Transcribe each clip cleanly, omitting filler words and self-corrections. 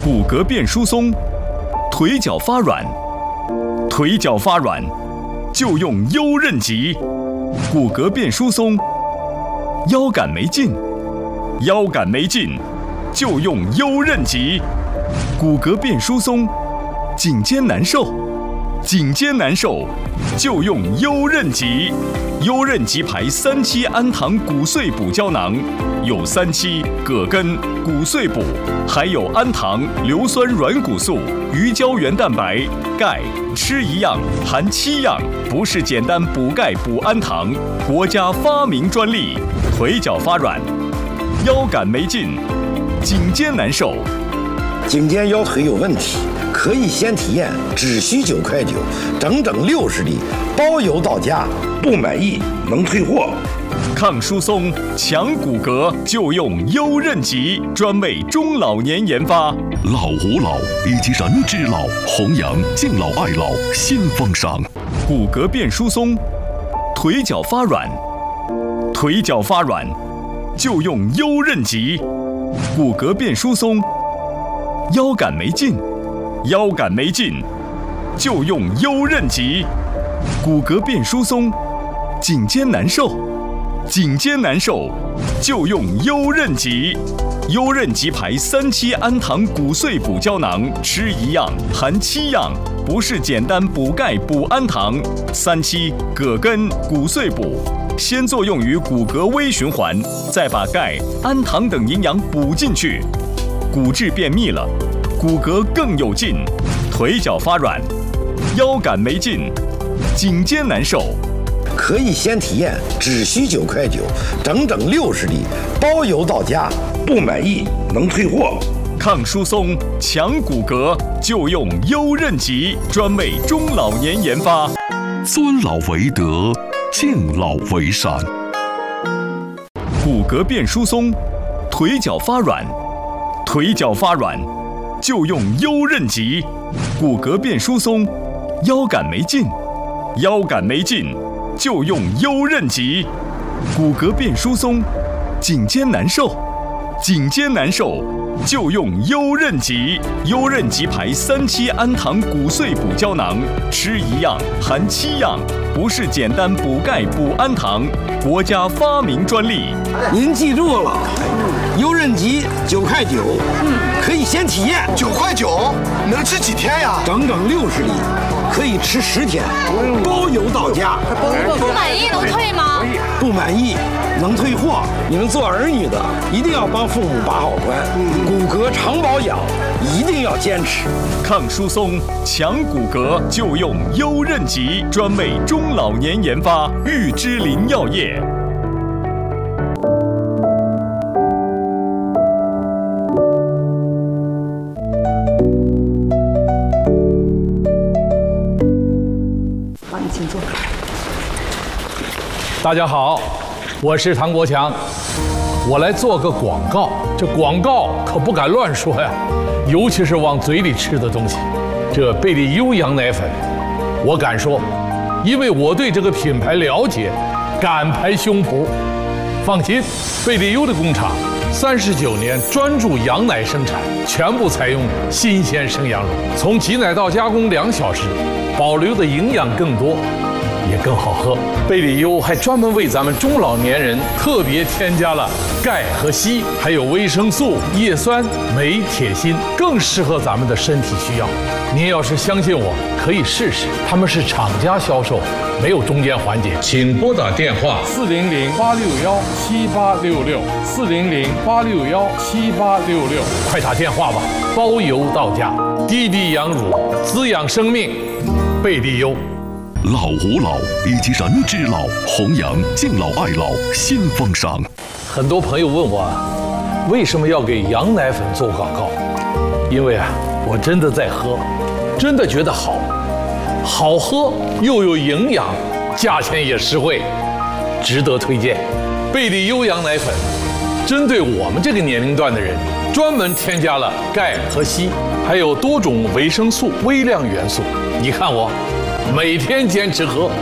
骨骼变疏松，腿脚发软，腿脚发软就用优韧脊；骨骼变疏松，腰杆没劲，腰杆没劲就用优韧脊；骨骼变疏松，颈肩难受，颈肩难受就用优韧脊。优韧脊牌3期氨糖骨碎补胶囊，有3期葛根、骨碎补，还有氨糖、硫酸软骨素、鱼胶原蛋白、钙，吃一样含7样，不是简单补钙补氨糖，国家发明专利。腿脚发软，腰杆没劲，颈肩难受， 颈肩腰腿有问题，可以先体验，只需9块9，整整60粒，包邮到家，不满意能退货。 抗疏松、强骨骼就用优韧脊，专为中老年研发。 老吾老以及人之老，弘扬敬老爱老新风尚。 骨骼变疏松，腿脚发软，腿脚发软就用优韧脊；骨骼变疏松，腰杆没劲，腰杆没劲就用优韧脊；骨骼变疏松，颈肩难受，颈肩难受就用优韧脊。优韧脊牌3期氨糖骨碎补胶囊，吃一样含7样，不是简单补钙补氨糖。3期葛根、骨碎补，先作用于骨骼微循环，再把钙、氨糖等营养补进去，骨质变密了，骨骼更有劲。腿脚发软，腰杆没劲，颈肩难受， 可以先体验，只需9块9，整整60粒，包邮到家，不满意能退货。 抗疏松、强骨骼就用优韧脊，专为中老年研发。 尊老为德，敬老为善。 骨骼变疏松，腿脚发软，腿脚发软就用优韧脊；骨骼变疏松，腰杆没劲，腰杆没劲就用优韧脊；骨骼变疏松，颈肩难受，颈肩难受就用优韧脊。优韧脊牌3期氨糖骨碎补胶囊，吃一样含7样，不是简单补钙补氨糖，国家发明专利。 您记住了，优韧脊9块9，可以先体验。 9块9，能吃几天呀？ 整整60粒，可以吃10天，包邮到家。 不满意能退吗？ 不满意能退货。你们做儿女的一定要帮父母把好关，骨骼常保养一定要坚持。 抗疏松、强骨骼就用优韧脊，专为中老年研发。玉芝林药业。 请坐。 大家好，我是唐国强，我来做个广告。这广告可不敢乱说呀，尤其是往嘴里吃的东西。这贝利优羊奶粉，我敢说，因为我对这个品牌了解，敢拍胸脯。放心，贝利优的工厂39年专注羊奶生产，全部采用新鲜生羊乳，从挤奶到加工2小时，保留的营养更多，也更好喝。贝利优还专门为咱们中老年人特别添加了钙和硒，还有维生素、叶酸、镁、铁、锌，更适合咱们的身体需要。您要是相信我，可以试试。他们是厂家销售，没有中间环节。请拨打电话400-861-7866，400-861-7866，快打电话吧，包邮到家。滴滴羊乳，滋养生命，贝利优。 老吾老以及人之老，弘扬敬老爱老新风尚。 很多朋友问我，为什么要给羊奶粉做广告？因为我真的在喝，真的觉得好，好喝又有营养，价钱也实惠，值得推荐。贝利优羊奶粉针对我们这个年龄段的人，专门添加了钙和硒，还有多种维生素、微量元素。你看我每天坚持喝。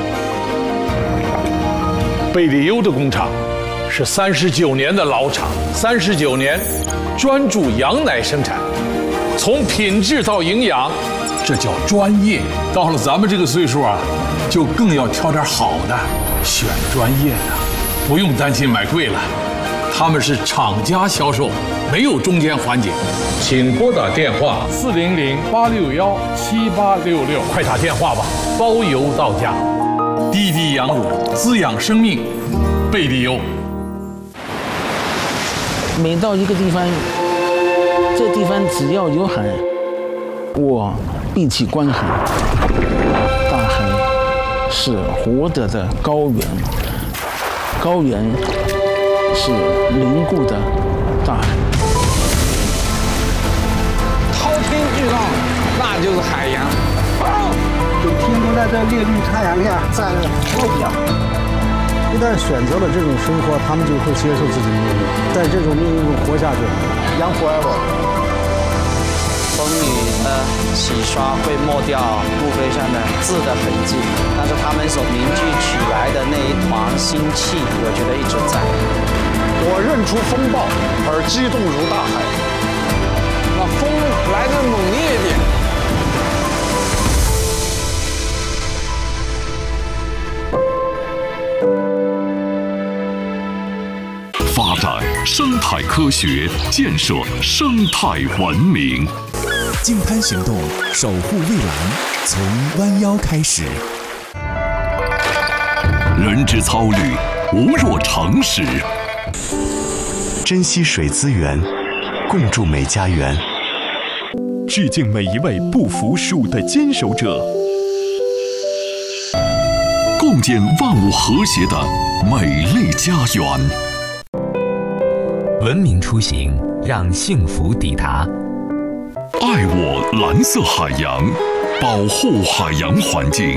贝利优的工厂是39年的老厂，39年专注羊奶生产， 从品质到营养，这叫专业。到了咱们这个岁数啊，就更要挑点好的，选专业的，不用担心买贵了。他们是厂家销售，没有中间环节。请拨打电话400-861-7866，快打电话吧，包邮到家。滴滴羊乳滋养生命，贝利优。 每到一个地方，这地方只要有海，我闭起观海。大海是活着的高原，高原是凝固的大海。 滔天巨浪，那就是海洋。 就天天在这烈日太阳下站着太阳。一旦选择了这种生活，他们就会接受自己的命运，在这种命运中活下去。Young forever。 风雨的洗刷会抹掉墓碑上的字的痕迹，但是他们所凝聚起来的那一团心气，我觉得一直在。 我认出风暴，而激动如大海。 那风来得猛烈一点。 发展生态科学，建设生态文明。 净滩行动，守护蔚蓝，从弯腰开始。 人之操虑，无若城市。 珍惜水资源，共筑美家园。 致敬每一位不服输的坚守者， 共建万物和谐的美丽家园。 文明出行，让幸福抵达。 爱我蓝色海洋，保护海洋环境。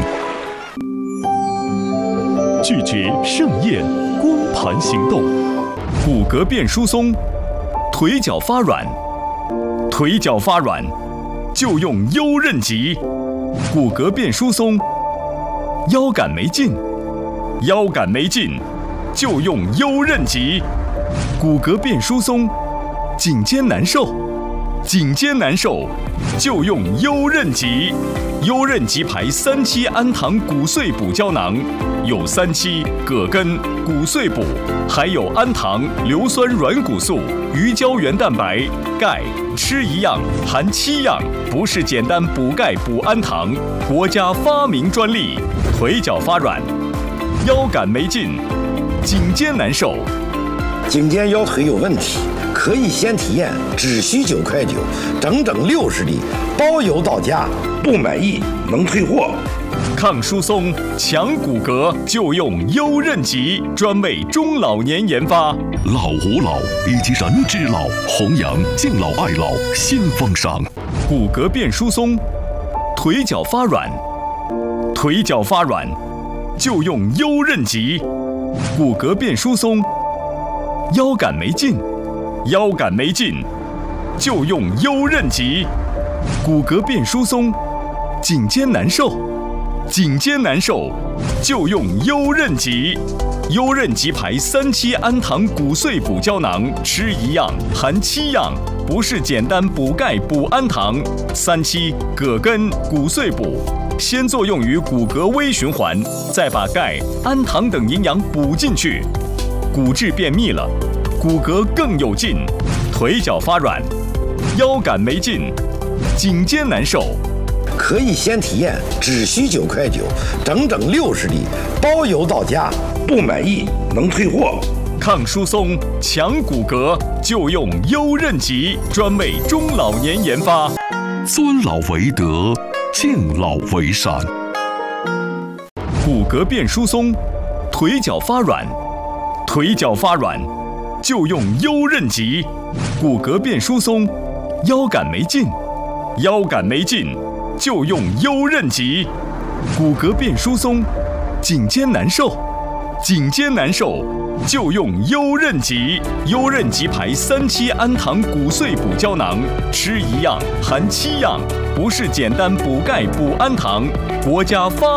拒绝盛宴光盘行动，骨骼变疏松，腿脚发软，腿脚发软就用优韧极。骨骼变疏松，腰杆没劲，腰杆没劲就用优韧极。骨骼变疏松，颈肩难受，颈肩难受就用优韧极。优韧极牌3期氨糖骨碎补胶囊，有3期葛根、骨碎补，还有氨糖、硫酸软骨素、鱼胶原蛋白、钙，吃一样含7样，不是简单补钙补氨糖，国家发明专利。腿脚发软，腰杆没劲，颈肩难受。 颈肩腰腿有问题，可以先体验，只需9.9块，整整60粒，包邮到家，不满意能退货。 抗疏松、强骨骼就用优韧极，专为中老年研发。 老吾老以及人之老，弘扬敬老爱老新风尚。 骨骼变疏松，腿脚发软，腿脚发软就用优韧极。骨骼变疏松，腰杆没劲，腰杆没劲就用优韧极。骨骼变疏松，颈肩难受，颈肩难受就用优韧极。优韧极牌3期氨糖骨碎补胶囊，吃一样含7样，不是简单补钙补氨糖。3期葛根、骨碎补，先作用于骨骼微循环，再把钙、氨糖等营养补进去，骨质变密了，骨骼更有劲，腿脚发软，腰杆没劲，颈肩难受。 可以先体验，只需9.9块，整整60粒，包邮到家，不满意能退货。 抗疏松、强骨骼就用优韧极，专为中老年研发。 尊老为德，敬老为善。 骨骼变疏松，腿脚发软，腿脚发软就用优韧极。骨骼变疏松，腰杆没劲，腰杆没劲就用优韧极。骨骼变疏松，颈肩难受，颈肩难受就用优韧极。优韧极牌3期氨糖骨碎补胶囊，吃一样含7样，不是简单补钙补氨糖，国家发